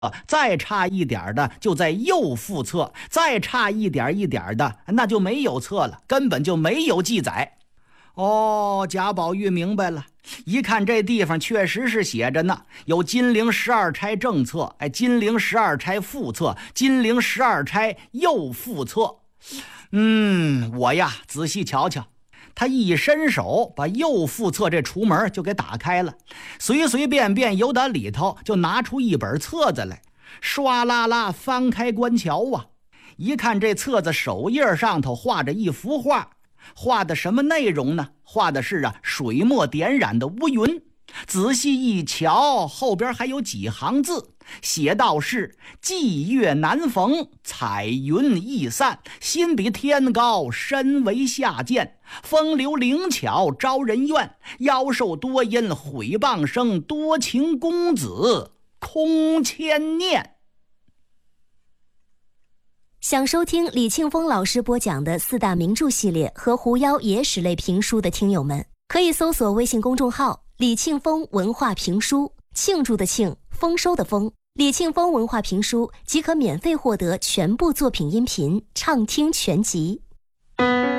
再差一点的就在右腹侧，再差一点的那就没有侧了，根本就没有记载。贾宝玉明白了，一看这地方确实是写着呢，有金陵12钗正侧，金陵12钗副侧，金陵12钗右副侧。我呀仔细瞧瞧，他一伸手把右副侧这橱门就给打开了，随随便便由打里头就拿出一本册子来，唰啦啦翻开观瞧啊！一看这册子首页上头画着一幅画，画的什么内容呢？画的是水墨点染的乌云。仔细一瞧，后边还有几行字，写道是霁月难逢，彩云易散，心比天高，身为下贱，风流灵巧招人怨，妖兽多因毁谤生，多情公子空牵念。 想收听李庆丰老师播讲的4大名著系列和狐妖野史类评书的听友们，可以搜索微信公众号李庆丰文化评书，庆祝的庆，丰收的丰，李庆丰文化评书即可免费获得全部作品音频畅听全集。